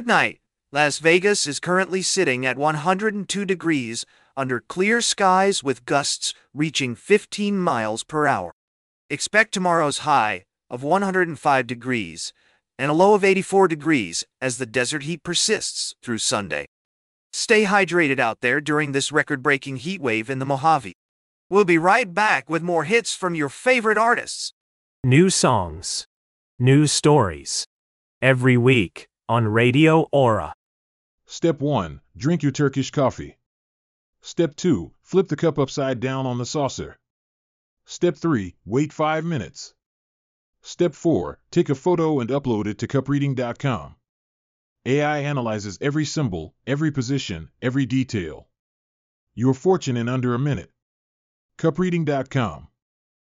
night. Las Vegas is currently sitting at 102 degrees under clear skies with gusts reaching 15 miles per hour. Expect tomorrow's high of 105 degrees and a low of 84 degrees as the desert heat persists through Sunday. Stay hydrated out there during this record-breaking heat wave in the Mojave. We'll be right back with more hits from your favorite artists. New songs. New stories. Every week on Radio Aura. Step 1. Drink your Turkish coffee. Step 2. Flip the cup upside down on the saucer. Step 3. Wait 5 minutes. Step 4. Take a photo and upload it to cupreading.com. AI analyzes every symbol, every position, every detail. Your fortune in under a minute. cupreading.com